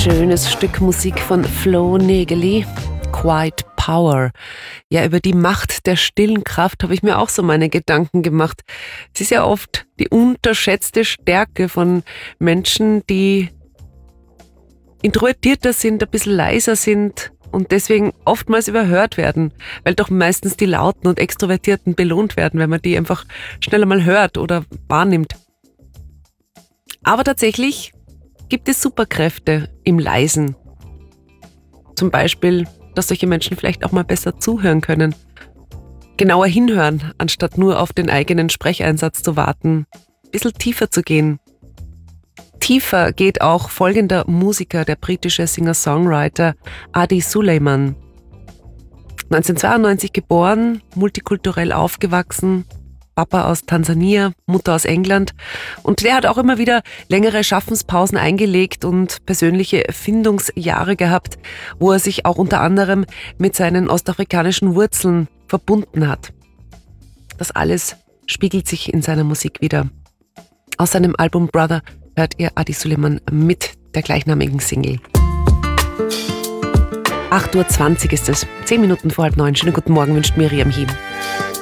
Schönes Stück Musik von Flo Negeli, Quiet Power. Ja, über die Macht der stillen Kraft habe ich mir auch so meine Gedanken gemacht. Es ist ja oft die unterschätzte Stärke von Menschen, die introvertierter sind, ein bisschen leiser sind und deswegen oftmals überhört werden, weil doch meistens die Lauten und Extrovertierten belohnt werden, wenn man die einfach schneller mal hört oder wahrnimmt. Aber tatsächlich gibt es Superkräfte im Leisen. Zum Beispiel, dass solche Menschen vielleicht auch mal besser zuhören können. Genauer hinhören, anstatt nur auf den eigenen Sprecheinsatz zu warten. Ein bisschen tiefer zu gehen. Tiefer geht auch folgender Musiker, der britische Singer-Songwriter Adi Suleiman. 1992 geboren, multikulturell aufgewachsen, Papa aus Tansania, Mutter aus England. Und der hat auch immer wieder längere Schaffenspausen eingelegt und persönliche Findungsjahre gehabt, wo er sich auch unter anderem mit seinen ostafrikanischen Wurzeln verbunden hat. Das alles spiegelt sich in seiner Musik wider. Aus seinem Album Brother hört ihr Adi Suleiman mit der gleichnamigen Single. 8:20 Uhr ist es, 10 Minuten vor 8:30. Schönen guten Morgen wünscht Miriam Hiem.